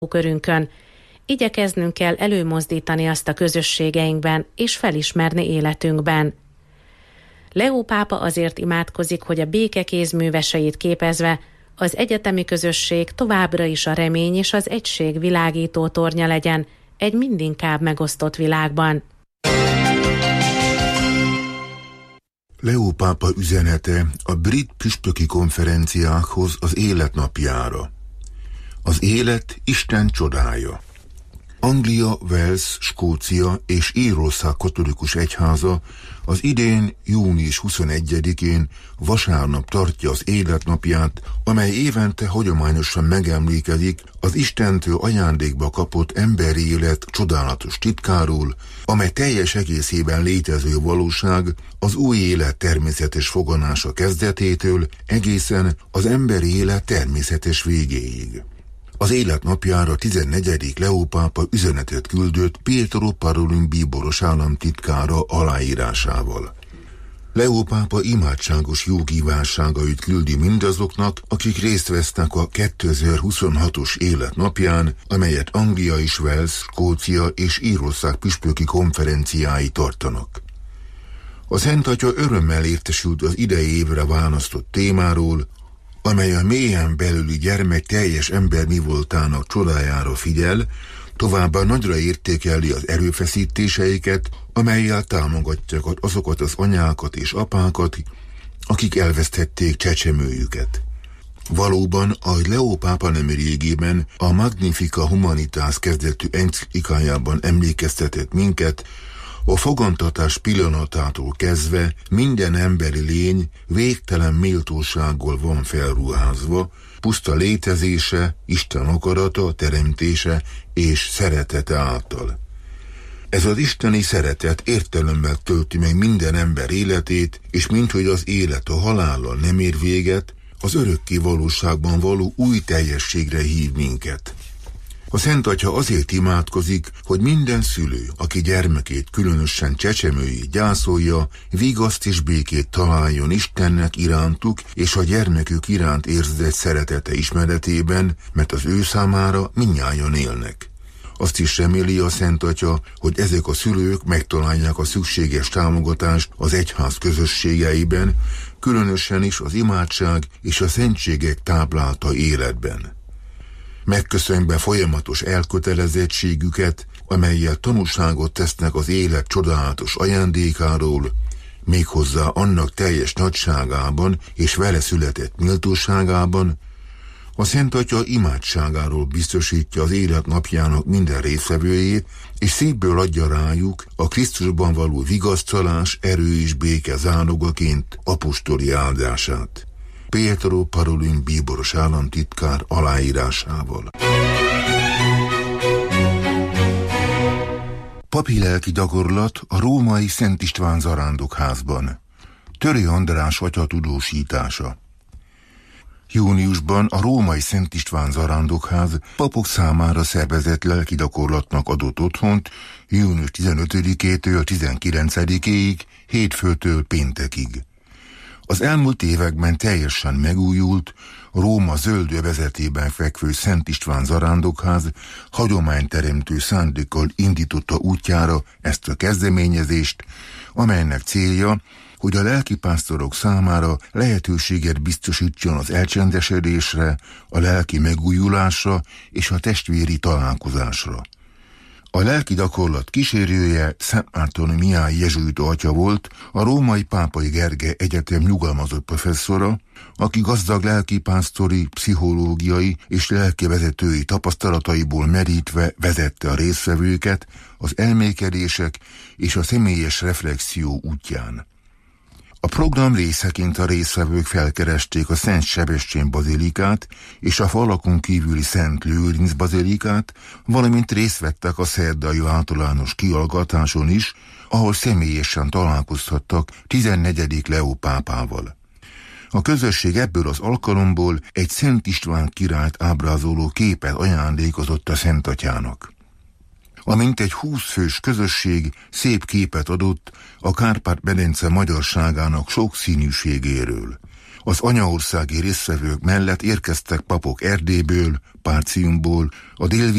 körünkön. Igyekeznünk kell előmozdítani azt a közösségeinkben és felismerni életünkben. Leó pápa azért imádkozik, hogy a béke kézműveseit képezve az egyetemi közösség továbbra is a remény és az egység világító tornya legyen egy mindinkább megosztott világban. Leó pápa üzenete a brit püspöki konferenciákhoz az életnapjára. Az élet Isten csodája. Anglia, Wales, Skócia és Írország katolikus egyháza az idén június 21-én vasárnap tartja az életnapját, amely évente hagyományosan megemlékezik az Istentől ajándékba kapott emberi élet csodálatos titkáról, amely teljes egészében létező valóság az új élet természetes foganása kezdetétől egészen az emberi élet természetes végéig. Az életnapjára 14. Leó pápa üzenetet küldött Pietro Parolin bíboros államtitkára aláírásával. Leó pápa imádságos jókívánságait küldi mindazoknak, akik részt vesznek a 2026-os életnapján, amelyet Anglia és Wales, Skócia és Írország püspöki konferenciái tartanak. A Szent Atya örömmel értesült az idei évre választott témáról, amely a mélyen belüli gyermek teljes ember mi voltának csodájára figyel, továbbá nagyra értékeli az erőfeszítéseiket, amellyel támogatják azokat az anyákat és apákat, akik elvesztették csecsemőjüket. Valóban, ahogy Leó pápa nemrégében a Magnificat Humanitas kezdetű enciklikájában emlékeztetett minket, a fogantatás pillanatától kezdve minden emberi lény végtelen méltósággal van felruházva, puszta létezése, Isten akarata, teremtése és szeretete által. Ez az isteni szeretet értelemmel tölti meg minden ember életét, és minthogy az élet a halállal nem ér véget, az örökké valóságban való új teljességre hív minket. A Szent Atya azért imádkozik, hogy minden szülő, aki gyermekét, különösen csecsemőjét gyászolja, vigaszt és békét találjon Istennek irántuk és a gyermekük iránt érzett szeretete ismeretében, mert az ő számára mindnyájan élnek. Azt is reméli a Szent Atya, hogy ezek a szülők megtalálják a szükséges támogatást az egyház közösségeiben, különösen is az imádság és a szentségek táplálta életben. Megköszönve folyamatos elkötelezettségüket, amellyel tanúságot tesznek az élet csodálatos ajándékáról, méghozzá annak teljes nagyságában és vele született méltóságában, a Szent Atya imádságáról biztosítja az élet napjának minden résztvevőjét, és szívből adja rájuk a Krisztusban való vigasztalás, erő és béke zálogaként apostoli áldását. Pietro Parolin bíboros államtitkár aláírásával. Papi lelki gyakorlat a római Szent István zarándokházban. Törő András atya tudósítása. Júniusban a római Szent István zarándokház papok számára szervezett lelki gyakorlatnak adott otthont június 15-től 19-ig, hétfőtől péntekig. Az elmúlt években teljesen megújult, Róma zöld övezetében fekvő Szent István zarándokház hagyományteremtő szándékkal indította útjára ezt a kezdeményezést, amelynek célja, hogy a lelkipásztorok számára lehetőséget biztosítson az elcsendesedésre, a lelki megújulásra és a testvéri találkozásra. A lelki gyakorlat kísérője Szent Márton Mihály jezsuita atya volt, a római Pápai Gergely Egyetem nyugalmazott professzora, aki gazdag lelkipásztori, pszichológiai és lelkivezetői tapasztalataiból merítve vezette a résztvevőket az elmékedések és a személyes reflexió útján. A program részeként a résztvevők felkeresték a Szent Sebestyén bazilikát és a falakon kívüli Szent Lőrinc bazilikát, valamint részt vettek a szerdai általános kihallgatáson is, ahol személyesen találkozhattak 14. Leó pápával. A közösség ebből az alkalomból egy Szent István királyt ábrázoló képet ajándékozott a Szent Atyának. A mintegy 20 fős közösség szép képet adott a Kárpát-medence magyarságának sokszínűségéről. Az anyaországi résztvevők mellett érkeztek papok Erdélyből, Partiumból, a